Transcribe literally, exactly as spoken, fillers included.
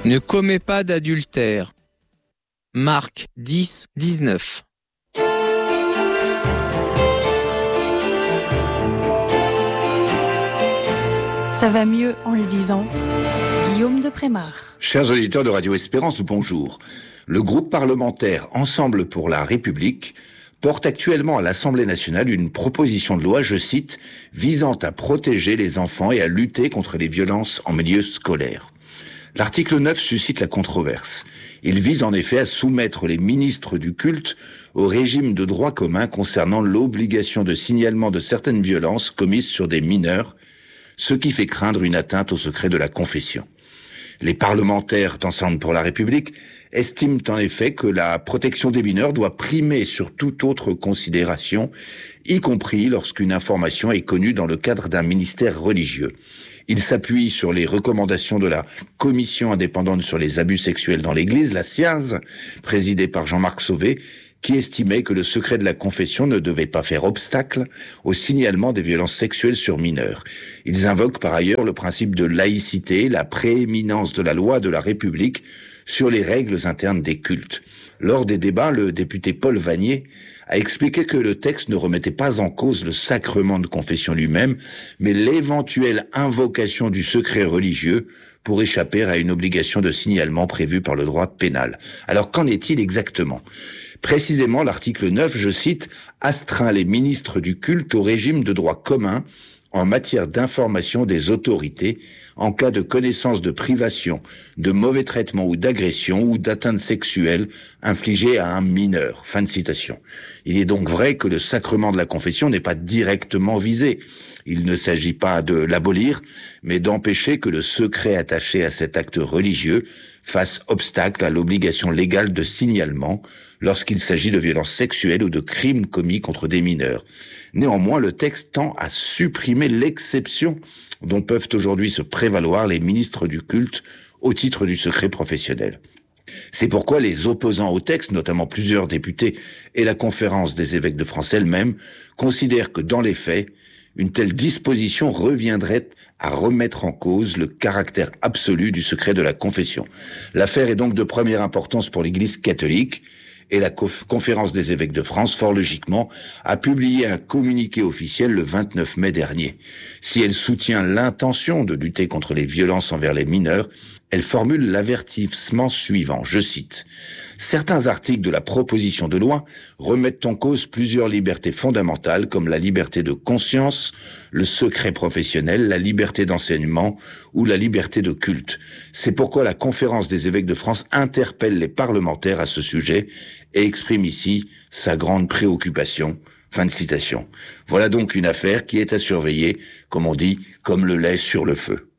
Ne commets pas d'adultère. Marc dix, dix-neuf. Ça va mieux en le disant. Guillaume de Prémard. Chers auditeurs de Radio Espérance, bonjour. Le groupe parlementaire Ensemble pour la République porte actuellement à l'Assemblée nationale une proposition de loi, je cite, visant à protéger les enfants et à lutter contre les violences en milieu scolaire. L'article neuf suscite la controverse. Il vise en effet à soumettre les ministres du culte au régime de droit commun concernant l'obligation de signalement de certaines violences commises sur des mineurs, ce qui fait craindre une atteinte au secret de la confession. Les parlementaires d'Ensemble pour la République estiment en effet que la protection des mineurs doit primer sur toute autre considération, y compris lorsqu'une information est connue dans le cadre d'un ministère religieux. Ils s'appuient sur les recommandations de la Commission indépendante sur les abus sexuels dans l'Église, la C I A Z, présidée par Jean-Marc Sauvé, qui estimait que le secret de la confession ne devait pas faire obstacle au signalement des violences sexuelles sur mineurs. Ils invoquent par ailleurs le principe de laïcité, la prééminence de la loi de la République sur les règles internes des cultes. Lors des débats, le député Paul Vannier a expliqué que le texte ne remettait pas en cause le sacrement de confession lui-même, mais l'éventuelle invocation du secret religieux pour échapper à une obligation de signalement prévue par le droit pénal. Alors qu'en est-il exactement ? Précisément, l'article neuf, je cite, astreint les ministres du culte au régime de droit commun en matière d'information des autorités en cas de connaissance de privation, de mauvais traitement ou d'agression ou d'atteinte sexuelle infligée à un mineur. Fin de citation. Il est donc vrai que le sacrement de la confession n'est pas directement visé. Il ne s'agit pas de l'abolir, mais d'empêcher que le secret attaché à cet acte religieux fasse obstacle à l'obligation légale de signalement lorsqu'il s'agit de violences sexuelles ou de crimes commis contre des mineurs. Néanmoins, le texte tend à supprimer l'exception dont peuvent aujourd'hui se prévaloir les ministres du culte au titre du secret professionnel. C'est pourquoi les opposants au texte, notamment plusieurs députés et la Conférence des évêques de France elle-même, considèrent que dans les faits, une telle disposition reviendrait à remettre en cause le caractère absolu du secret de la confession. L'affaire est donc de première importance pour l'Église catholique et la Conférence des évêques de France, fort logiquement, a publié un communiqué officiel le vingt-neuf mai dernier. Si elle soutient l'intention de lutter contre les violences envers les mineurs, elle formule l'avertissement suivant, je cite. « Certains articles de la proposition de loi remettent en cause plusieurs libertés fondamentales comme la liberté de conscience, le secret professionnel, la liberté d'enseignement ou la liberté de culte. C'est pourquoi la Conférence des évêques de France interpelle les parlementaires à ce sujet et exprime ici sa grande préoccupation. » Fin de citation. Voilà donc une affaire qui est à surveiller, comme on dit, comme le lait sur le feu.